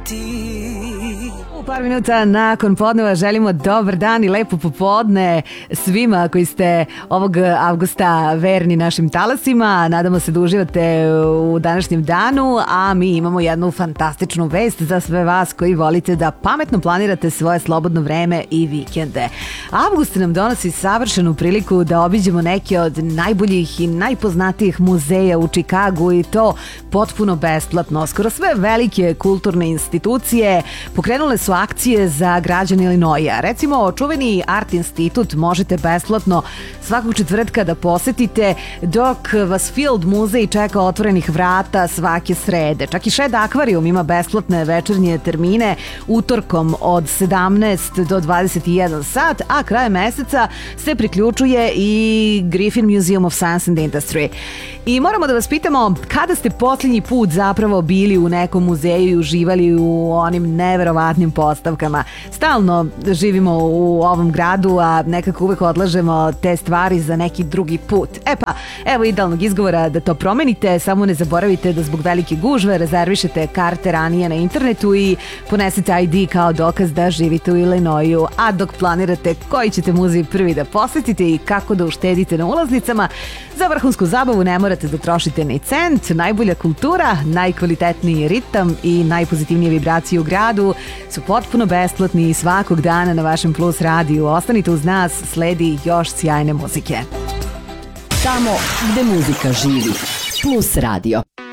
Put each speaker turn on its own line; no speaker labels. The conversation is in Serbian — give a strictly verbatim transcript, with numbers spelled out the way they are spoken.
U par minuta nakon podneva želimo dobar dan i lepo popodne svima koji ste ovog avgusta verni našim talasima. Nadamo se da uživate u današnjem danu, a mi imamo jednu fantastičnu vest za sve vas koji volite da pametno planirate svoje slobodno vreme i vikende. Avgust nam donosi savršenu priliku da obiđemo neke od najboljih i najpoznatijih muzeja u Čikagu i to potpuno besplatno. Skoro sve velike kulturne institucije pokrenule su akcije za građane Ilinoja. Recimo, čuveni Art institut možete besplatno svakog četvrtka da posetite, dok vas Field muzej čeka otvorenih vrata svake srede. Čak i Shed akvarijum ima besplatne večernje termine utorkom od sedamnaest do dvadeset jedan sat, a krajem meseca se priključuje i Griffin Museum of Science and Industry. I moramo da vas pitamo, kada ste posljednji put zapravo bili u nekom muzeju i uživali u onim neverovatnim postavkama? Stalno živimo u ovom gradu, a nekako uvek odlažemo te stvari za neki drugi put. E pa, evo idealnog izgovora da to promenite, samo ne zaboravite da zbog velike gužve rezervišete karte ranije na internetu i ponesete I D kao dokaz da živite u Ilinoju. A dok planirate koji ćete muzej prvi da posetite i kako da uštedite na ulaznicama, za vrhunsku zabavu ne morate da trošite ni cent. Najbolja kultura, najkvalitetniji ritam i najpozitivnije vibracije u gradu su potpuno besplatni svakog dana na vašem Plus radiju. Ostanite uz nas, sledi još sjajne muzike.
Tamo gde muzika živi. Plus radio.